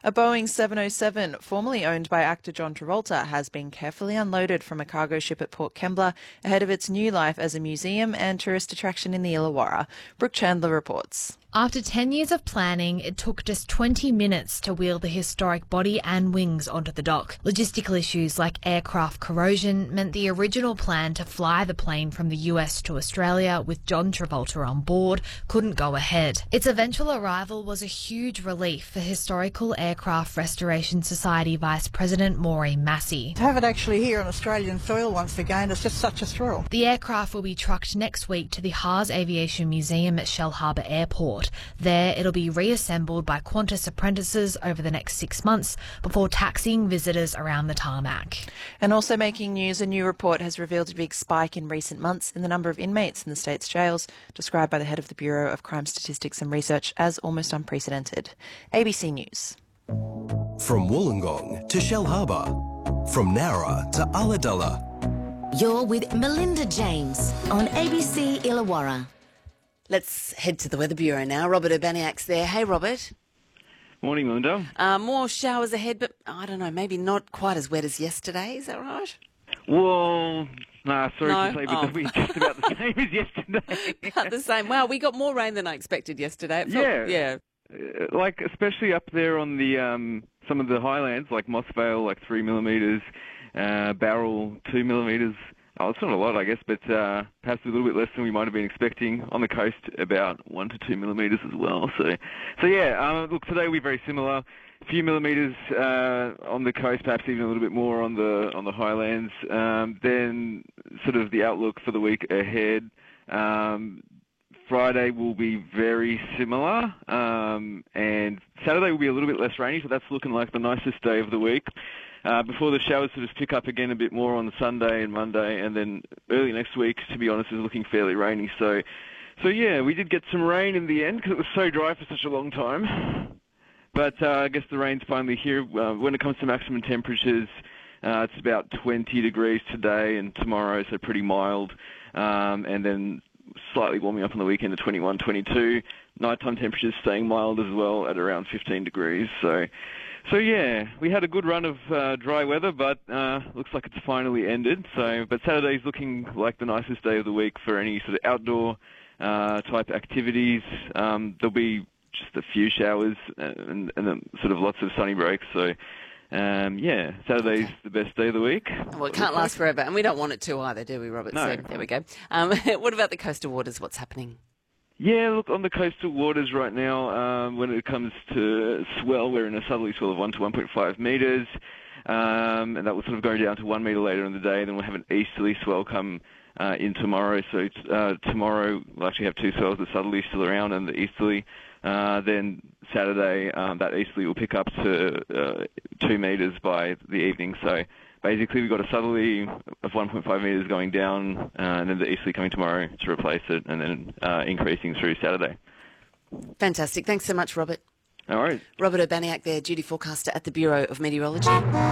A Boeing 707, formerly owned by actor John Travolta, has been carefully unloaded from a cargo ship at Port Kembla ahead of its new life as a museum and tourist attraction in the Illawarra. Brooke Chandler reports. After 10 years of planning, it took just 20 minutes to wheel the historic body and wings onto the dock. Logistical issues like aircraft corrosion meant the original plan to fly the plane from the US to Australia with John Travolta on board couldn't go ahead. Its eventual arrival was a huge relief for Historical Aircraft Restoration Society Vice President Maureen Massey. To have it actually here on Australian soil once again is just such a thrill. The aircraft will be trucked next week to the Haas Aviation Museum at Shellharbour Airport. There, it'll be reassembled by Qantas apprentices over the next 6 months before taxiing visitors around the tarmac. And also making news, a new report has revealed a big spike in recent months in the number of inmates in the state's jails, described by the head of the Bureau of Crime Statistics and Research as almost unprecedented. ABC News. From Wollongong to Shellharbour, from Nowra to Ulladulla. You're with Melinda James on ABC Illawarra. Let's head to the Weather Bureau now. Robert Urbaniak's there. Hey, Robert. Morning, Melinda. More showers ahead, but I don't know, maybe not quite as wet as yesterday. Is that right? Well, sorry No? to say, but we're just about the same as yesterday. About the same. Wow, we got more rain than I expected yesterday. It felt, Yeah. Like, especially up there on the some of the highlands, like Moss Vale, like 3 millimetres, Barrel 2 millimetres. Oh, it's not a lot, I guess, but perhaps a little bit less than we might have been expecting. On the coast, about 1 to 2 millimetres as well. So yeah, look, today we're very similar. A few millimetres on the coast, perhaps even a little bit more on the highlands. Then sort of the outlook for the week ahead. Friday will be very similar, and Saturday will be a little bit less rainy, so that's looking like the nicest day of the week. Before the showers sort of pick up again a bit more on Sunday and Monday, and then early next week, to be honest, is looking fairly rainy. So yeah, we did get some rain in the end because it was so dry for such a long time. But I guess the rain's finally here. When it comes to maximum temperatures, it's about 20 degrees today and tomorrow, so pretty mild. And then slightly warming up on the weekend to 21, 22. Nighttime temperatures staying mild as well at around 15 degrees. So yeah, we had a good run of dry weather, but looks like it's finally ended. But Saturday's looking like the nicest day of the week for any sort of outdoor type activities. There'll be just a few showers and sort of lots of sunny breaks. So yeah, Saturday's the best day of the week. Well, it can't last forever, and we don't want it to either, do we, Robert? No. So there we go. What about the coastal waters? What's happening? Yeah, look, on the coastal waters right now, when it comes to swell, we're in a southerly swell of 1 to 1.5 metres, and that will sort of go down to 1 metre later in the day. Then we'll have an easterly swell come in tomorrow. So tomorrow we'll actually have two swells, the southerly still around and the easterly. Then Saturday, that easterly will pick up to 2 metres by the evening. So basically, we've got a southerly of 1.5 metres going down, and then the easterly coming tomorrow to replace it, and then increasing through Saturday. Fantastic. Thanks so much, Robert. No worries. Robert Urbaniak there, duty forecaster at the Bureau of Meteorology.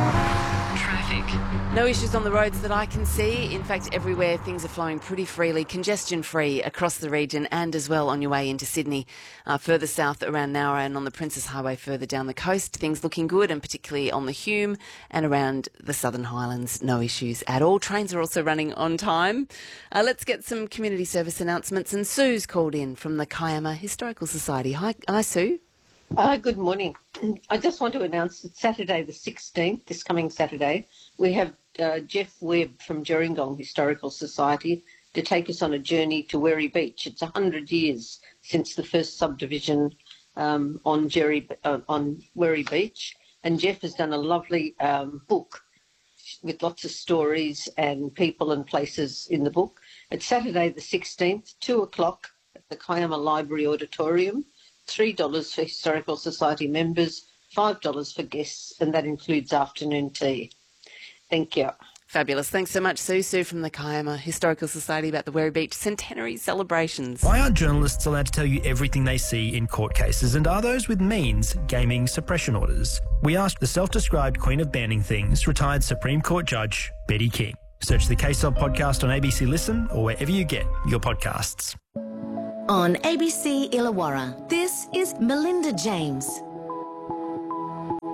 Traffic. No issues on the roads that I can see. In fact, everywhere things are flowing pretty freely, congestion-free across the region and as well on your way into Sydney. Further south around Nowra and on the Princess Highway further down the coast, things looking good, and particularly on the Hume and around the Southern Highlands, no issues at all. Trains are also running on time. Let's get some community service announcements, and Sue's called in from the Kiama Historical Society. Hi Sue. Good morning. I just want to announce that Saturday the 16th, this coming Saturday, we have Jeff Webb from Gerringong Historical Society to take us on a journey to Werry Beach. It's 100 years since the first subdivision on Werry Beach, and Jeff has done a lovely book with lots of stories and people and places in the book. It's Saturday the 16th, 2 o'clock at the Kiama Library Auditorium. $3 for Historical Society members, $5 for guests, and that includes afternoon tea. Thank you. Fabulous. Thanks so much, Sue. Sue from the Kiama Historical Society about the Werry Beach centenary celebrations. Why aren't journalists allowed to tell you everything they see in court cases, and are those with means gaming suppression orders? We asked the self-described Queen of Banning Things, retired Supreme Court Judge Betty King. Search the Case Of podcast on ABC Listen or wherever you get your podcasts. On ABC Illawarra, this is Melinda James.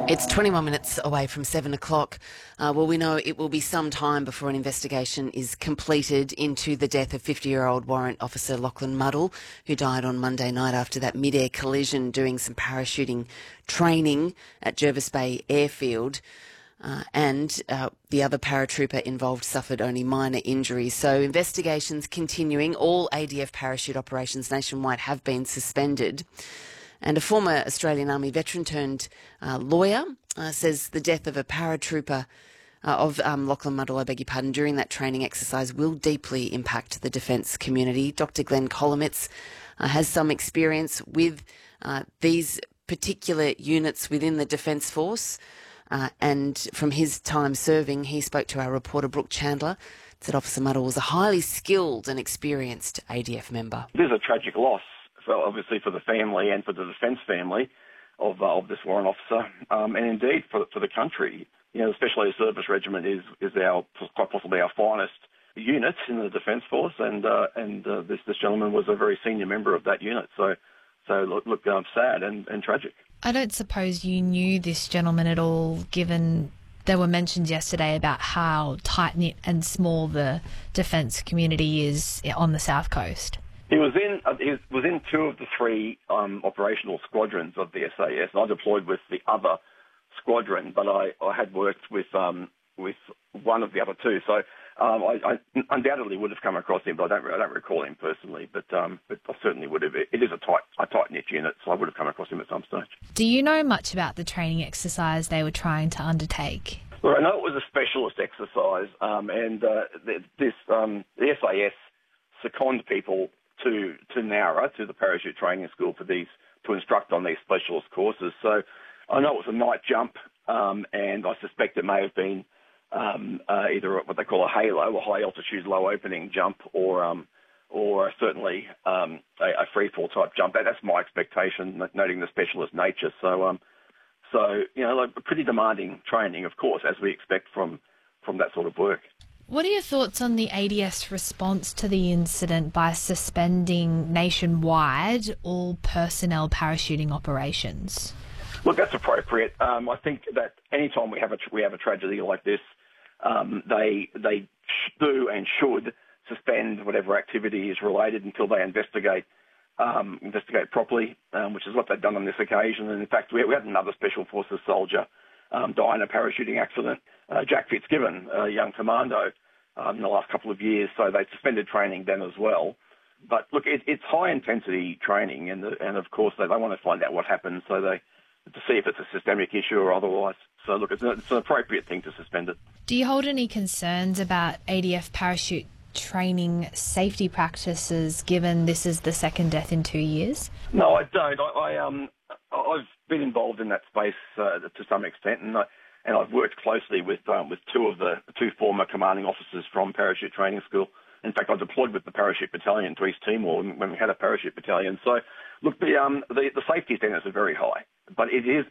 It's 21 minutes away from 7 o'clock. Well, we know it will be some time before an investigation is completed into the death of 50-year-old Warrant Officer Lachlan Muddle, who died on Monday night after that mid-air collision doing some parachuting training at Jervis Bay Airfield. And the other paratrooper involved suffered only minor injuries. So investigations continuing. All ADF parachute operations nationwide have been suspended. And a former Australian Army veteran turned lawyer says the death of a paratrooper of Lachlan Muddle, during that training exercise will deeply impact the defence community. Dr. Glenn Kolomitz has some experience with these particular units within the Defence Force. And from his time serving, he spoke to our reporter Brooke Chandler, said Officer Muddle was a highly skilled and experienced ADF member. It is a tragic loss, obviously for the family and for the defence family of this warrant officer, and indeed for the country. You know, the Special Air Service Regiment is quite possibly our finest unit in the Defence Force, and this gentleman was a very senior member of that unit. So look, sad and tragic. I don't suppose you knew this gentleman at all, given there were mentions yesterday about how tight-knit and small the defence community is on the South Coast. He was in two of the three operational squadrons of the SAS. I deployed with the other squadron, but I had worked with one of the other two. So I undoubtedly would have come across him, but I don't recall him personally. But I certainly would have. It is a tight-knit unit, so I would have come across him at some stage. Do you know much about the training exercise they were trying to undertake? Well, I know it was a specialist exercise, and the SAS seconded people to NARA, to the Parachute Training School, to instruct on these specialist courses. So I know it was a night jump, and I suspect it may have been either what they call a halo, a high altitude, low opening jump, or certainly a free fall type jump. That's my expectation, noting the specialist nature. So you know, like pretty demanding training, of course, as we expect from that sort of work. What are your thoughts on the ADS response to the incident by suspending nationwide all personnel parachuting operations? Look, that's appropriate. I think that any time we have a tragedy like this, they do and should suspend whatever activity is related until they investigate properly, which is what they've done on this occasion. And in fact, we had another Special Forces soldier die in a parachuting accident, Jack Fitzgibbon, a young commando, in the last couple of years. So they suspended training then as well. But look, it's high intensity training, and of course they want to find out what happened, so to see if it's a systemic issue or otherwise. So look, it's an appropriate thing to suspend it. Do you hold any concerns about ADF parachute training safety practices, given this is the second death in 2 years? No, I don't. I've been involved in that space to some extent, and I've worked closely with two former commanding officers from Parachute Training School. In fact, I deployed with the Parachute Battalion to East Timor when we had a Parachute Battalion. So, look, the safety standards are very high, but it is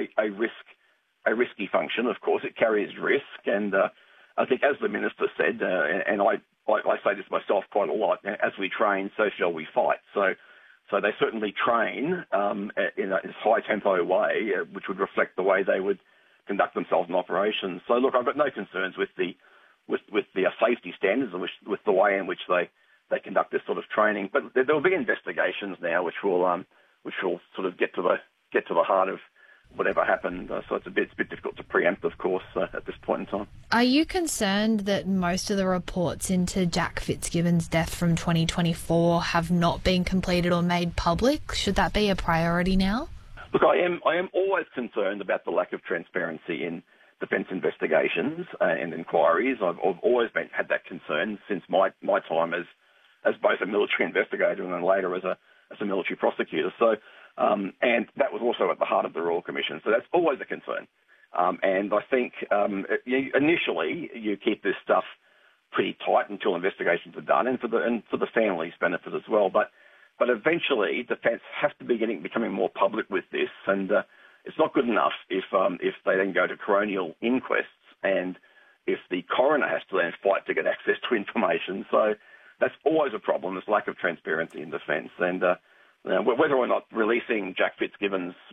a risky function. Of course, it carries risk, and I think, as the Minister said, and I say this myself quite a lot, as we train, so shall we fight. So they certainly train in a high-tempo way, which would reflect the way they would conduct themselves in operations. So, look, I've got no concerns with the safety standards and with the way in which they conduct this sort of training. But there will be investigations now, which will sort of get to the heart of whatever happened. So it's a bit difficult to preempt, of course, at this point in time. Are you concerned that most of the reports into Jack Fitzgibbon's death from 2024 have not been completed or made public? Should that be a priority now? Look, I am always concerned about the lack of transparency in defence investigations and inquiries. I've always had that concern since my time as both a military investigator and then later as a military prosecutor. So, and that was also at the heart of the Royal Commission. So that's always a concern. And I think initially you keep this stuff pretty tight until investigations are done, and for the family's benefit as well. But eventually, defence has to be becoming more public with this, and it's not good enough if they then go to coronial inquests and if the coroner has to then fight to get access to information. So that's always a problem, this lack of transparency in defence. And whether or not releasing Jack Fitzgibbon's